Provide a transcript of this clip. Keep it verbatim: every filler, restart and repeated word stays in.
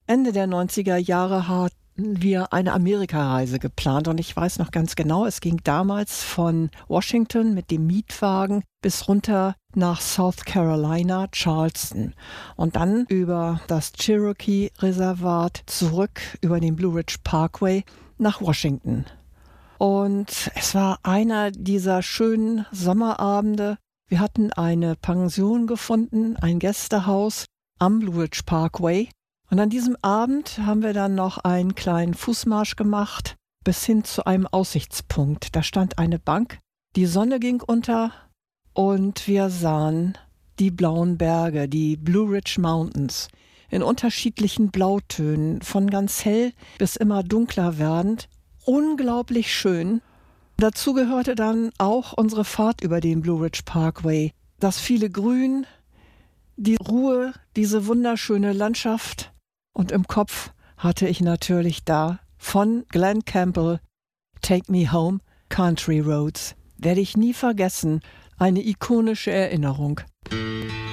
Ende der neunziger Jahre hatten wir eine Amerikareise geplant und ich weiß noch ganz genau, es ging damals von Washington mit dem Mietwagen bis runter nach South Carolina, Charleston und dann über das Cherokee-Reservat zurück über den Blue Ridge Parkway nach Washington. Und es war einer dieser schönen Sommerabende. Wir hatten eine Pension gefunden, ein Gästehaus am Blue Ridge Parkway. Und an diesem Abend haben wir dann noch einen kleinen Fußmarsch gemacht bis hin zu einem Aussichtspunkt. Da stand eine Bank, die Sonne ging unter und wir sahen die blauen Berge, die Blue Ridge Mountains, in unterschiedlichen Blautönen, von ganz hell bis immer dunkler werdend. Unglaublich schön. Dazu gehörte dann auch unsere Fahrt über den Blue Ridge Parkway. Das viele Grün, die Ruhe, diese wunderschöne Landschaft. Und im Kopf hatte ich natürlich da von Glenn Campbell Take Me Home, Country Roads. Werde ich nie vergessen. Eine ikonische Erinnerung.